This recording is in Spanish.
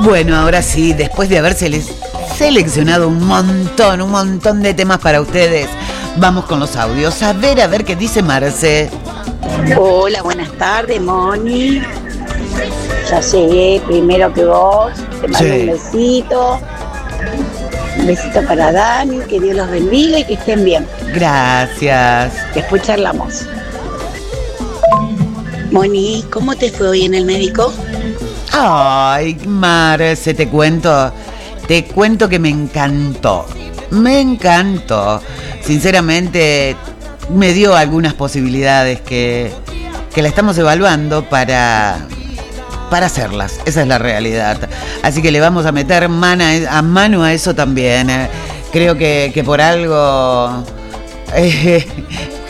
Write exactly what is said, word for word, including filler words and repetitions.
Bueno, ahora sí, después de haber sele- seleccionado un montón, un montón de temas para ustedes, vamos con los audios. A ver, a ver qué dice Marce. Hola, buenas tardes, Moni. Ya llegué primero que vos. Te mando Sí. un besito. Un besito para Dani. Que Dios los bendiga y que estén bien. Gracias. Después charlamos. Moni, ¿cómo te fue hoy en el médico? Ay, Marce, te cuento, te cuento que me encantó, me encantó. Sinceramente, me dio algunas posibilidades que, que la estamos evaluando para, para hacerlas. Esa es la realidad. Así que le vamos a meter mana, a mano a eso también. Creo que, que por algo... Eh,